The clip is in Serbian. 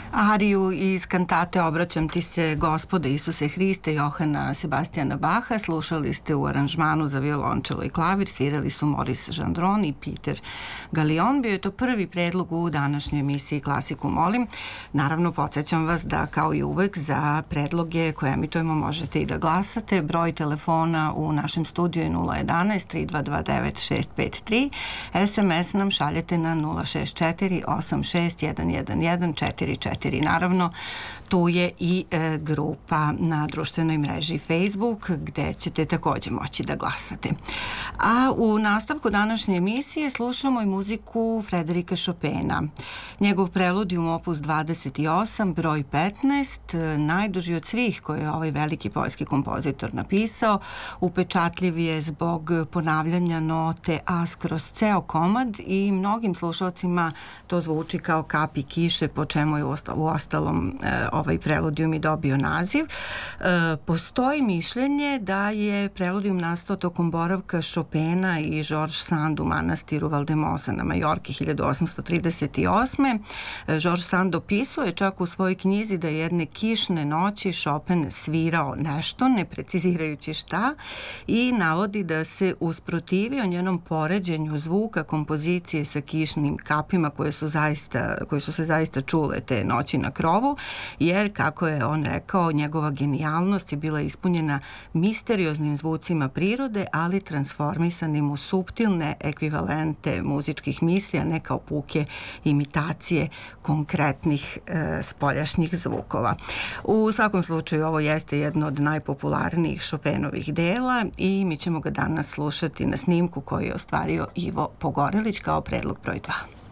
Ariju iz kantate Obraćam ti se, Gospode Isuse Hriste, Johana Sebastijana Baha slušali ste u aranžmanu za violončelo i klavir, svirali su Maurice Gendron i Peter Galion. Bio je to prvi predlog u današnjoj emisiji Klasiku molim. Naravno, podsjećam vas da kao i uvek za predloge koje emitujemo možete i da glasate. Broj telefona u našem studiju je 011 3229 653. SMS nam šaljete na 064 86 111 44. Naravno, tu je i grupa na društvenoj mreži Facebook gde ćete takođe moći da glasate. A u nastavku današnje emisije slušamo i muziku Frederika Chopina. Njegov preludijum opus 28, broj 15, najduži od svih koje je ovaj veliki poljski kompozitor napisao, upečatljiv je zbog ponavljanja note as kroz ceo komad i mnogim slušalcima to zvuči kao kapi kiše, po čemu je uostalom ovaj preludijum i dobio naziv. Postoji mišljenje da je preludijum nastao tokom boravka Chopina i Georges Sand u manastiru Valdemosa na Majorki 1838. Georges Sand opisuje čak u svojoj knjizi da jedne kišne noći Chopin svirao nešto, ne precizirajući šta, i navodi da se usprotivio njenom poređenju zvuka kompozicije sa kišnim kapima koje su se zaista čule te noći na krovu, jer, kako je on rekao, njegova genijalnost je bila ispunjena misterioznim zvucima prirode, ali transformisanim u suptilne ekvivalente muzičkih misli, a ne kao puke imitacije konkretnih spoljašnjih zvukova. U svakom slučaju ovo jeste jedno od najpopularnijih Chopinovih dela i mi ćemo ga danas slušati na snimku koju je ostvario Ivo Pogorelić kao predlog broj 2.